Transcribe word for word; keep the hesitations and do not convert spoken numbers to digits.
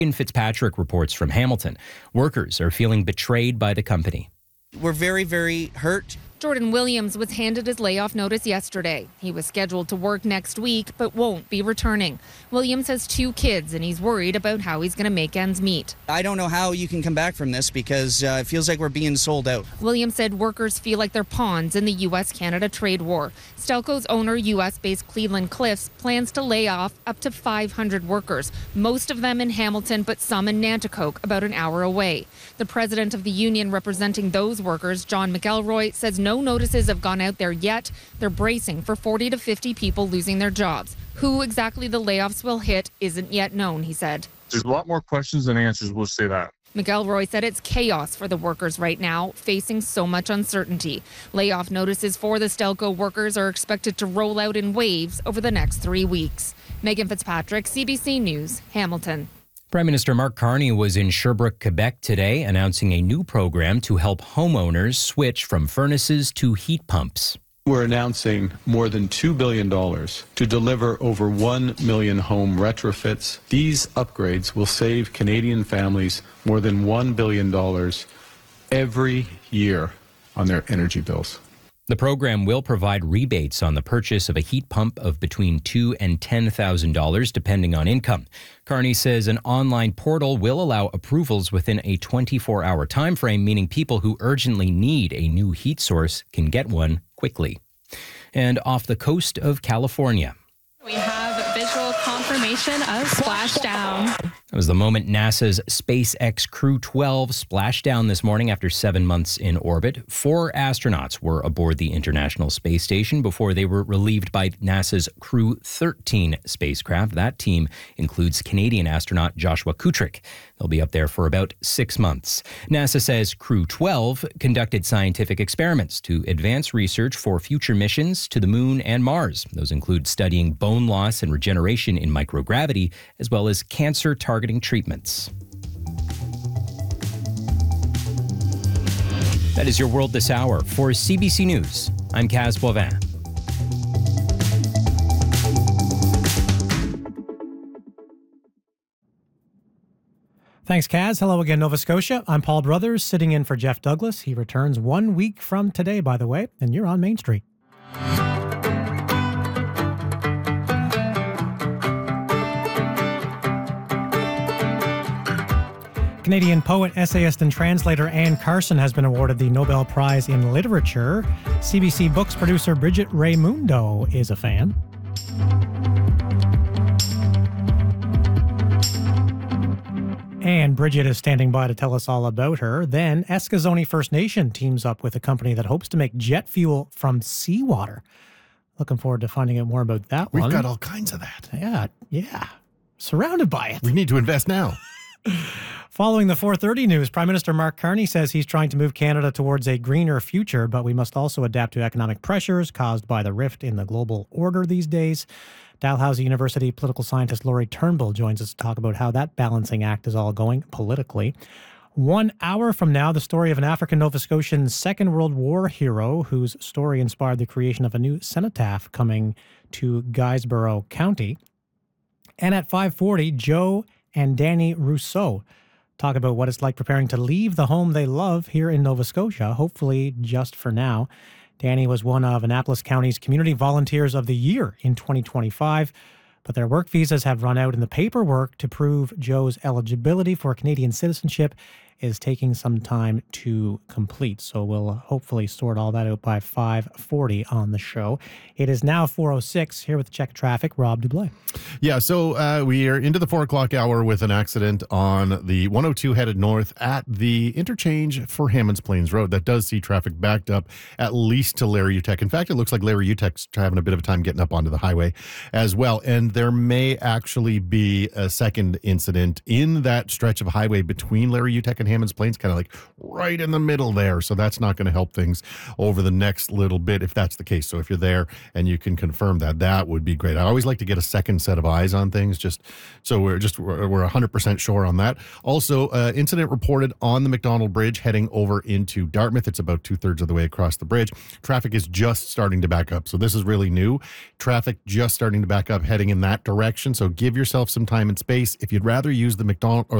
Megan Fitzpatrick reports from Hamilton. Workers are feeling betrayed by the company. We're very, very hurt. Jordan Williams was handed his layoff notice yesterday. He was scheduled to work next week, but won't be returning. Williams has two kids, and he's worried about how he's going to make ends meet. I don't know how you can come back from this because uh, it feels like we're being sold out. Williams said workers feel like they're pawns in the U S Canada trade war. Stelco's owner, U S-based Cleveland Cliffs, plans to lay off up to five hundred workers, most of them in Hamilton, but some in Nanticoke, about an hour away. The president of the union representing those workers, John McElroy, says no notices have gone out there yet. They're bracing for forty to fifty people losing their jobs. Who exactly the layoffs will hit isn't yet known, he said. There's a lot more questions than answers, we'll say that. McElroy said it's chaos for the workers right now, facing so much uncertainty. Layoff notices for the Stelco workers are expected to roll out in waves over the next three weeks. Megan Fitzpatrick, C B C News, Hamilton. Prime Minister Mark Carney was in Sherbrooke, Quebec today, announcing a new program to help homeowners switch from furnaces to heat pumps. We're announcing more than two billion dollars to deliver over one million home retrofits. These upgrades will save Canadian families more than one billion dollars every year on their energy bills. The program will provide rebates on the purchase of a heat pump of between two thousand dollars and ten thousand dollars, depending on income. Carney says an online portal will allow approvals within a twenty-four hour time frame, meaning people who urgently need a new heat source can get one quickly. And off the coast of California, we have visual confirmation of splashdown. It was the moment NASA's SpaceX Crew twelve splashed down this morning after seven months in orbit. Four astronauts were aboard the International Space Station before they were relieved by NASA's Crew thirteen spacecraft. That team includes Canadian astronaut Joshua Kutrick. They'll be up there for about six months. NASA says Crew twelve conducted scientific experiments to advance research for future missions to the Moon and Mars. Those include studying bone loss and regeneration in microgravity, as well as cancer targeting treatments. That is your world this hour. For C B C News, I'm Kaz Boivin. Thanks, Kaz. Hello again, Nova Scotia. I'm Paul Brothers, sitting in for Jeff Douglas. He returns one week from today, by the way, and you're on Main Street. Canadian poet, essayist, and translator Anne Carson has been awarded the Nobel Prize in Literature. C B C Books producer Bridget Raymundo is a fan. And Bridget is standing by to tell us all about her. Then, Eskazoni First Nation teams up with a company that hopes to make jet fuel from seawater. Looking forward to finding out more about that We've one. got all kinds of that. Yeah, yeah. Surrounded by it. We need to invest now. Following the four thirty news, Prime Minister Mark Carney says he's trying to move Canada towards a greener future, but we must also adapt to economic pressures caused by the rift in the global order these days. Dalhousie University political scientist Laurie Turnbull joins us to talk about how that balancing act is all going politically. One hour from now, the story of an African Nova Scotian Second World War hero whose story inspired the creation of a new cenotaph coming to Guysborough County. And at five forty, Joe and Danny Rousseau talk about what it's like preparing to leave the home they love here in Nova Scotia, hopefully just for now. Danny was one of Annapolis County's Community Volunteers of the Year in twenty twenty-five, but their work visas have run out and the paperwork to prove Joe's eligibility for Canadian citizenship is taking some time to complete. So we'll hopefully sort all that out by five forty on the show. It is now four oh six. Here with the check of traffic, Rob Dublay. Yeah, so uh, we are into the four o'clock hour with an accident on the one oh two headed north at the interchange for Hammonds Plains Road. That does see traffic backed up at least to Larry Utech. In fact, it looks like Larry Utech's having a bit of a time getting up onto the highway as well. And there may actually be a second incident in that stretch of highway between Larry Utech and Hammonds Plains, kind of like right in the middle there. So that's not going to help things over the next little bit if that's the case. So if you're there and you can confirm that, that would be great. I always like to get a second set of eyes on things, just so we're just we're one hundred percent sure on that. Also, uh, incident reported on the McDonald Bridge heading over into Dartmouth. It's about two thirds of the way across the bridge. Traffic is just starting to back up. So this is really new. Traffic just starting to back up heading in that direction. So give yourself some time and space. If you'd rather use the McDonald or